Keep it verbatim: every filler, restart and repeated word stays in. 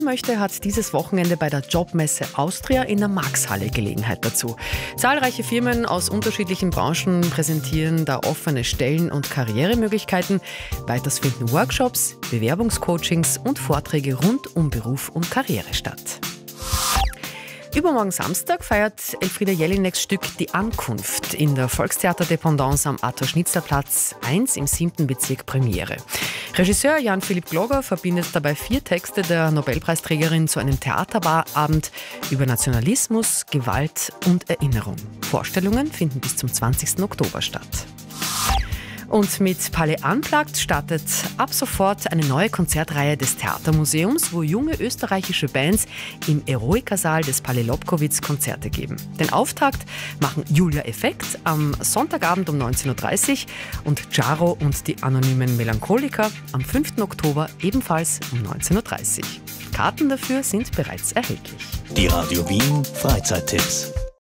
möchte, hat dieses Wochenende bei der Jobmesse Austria in der Maxhalle Gelegenheit dazu. Zahlreiche Firmen aus unterschiedlichen Branchen präsentieren da offene Stellen und Karrieremöglichkeiten. Weiters finden Workshops, Bewerbungscoachings und Vorträge rund um Beruf und Karriere statt. Übermorgen Samstag feiert Elfriede Jelineks Stück Die Ankunft in der Volkstheater-Dependance am Arthur-Schnitzler-Platz eins im siebten Bezirk Premiere. Regisseur Jan-Philipp Gloger verbindet dabei vier Texte der Nobelpreisträgerin zu einem Theaterabend über Nationalismus, Gewalt und Erinnerung. Vorstellungen finden bis zum zwanzigsten Oktober statt. Und mit Palais Unplugged startet ab sofort eine neue Konzertreihe des Theatermuseums, wo junge österreichische Bands im Eroica-Saal des Palais Lobkowitz Konzerte geben. Den Auftakt machen Julia Effekt am Sonntagabend um neunzehn Uhr dreißig und Jaro und die anonymen Melancholiker am fünften Oktober ebenfalls um neunzehn Uhr dreißig. Karten dafür sind bereits erhältlich. Die Radio Wien Freizeittipps.